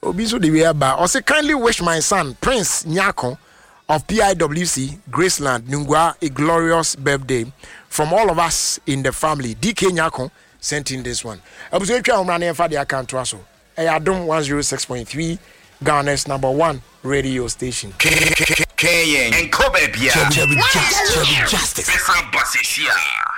Obiso de Weaba. Also, kindly wish my son, Prince Nyako of PIWC, Graceland, Nungwa, a glorious birthday from all of us in the family. DK Nyako sent in this one. I was going to run for the account to us. Adom 106.3, Ghana's #1 radio station. Justice.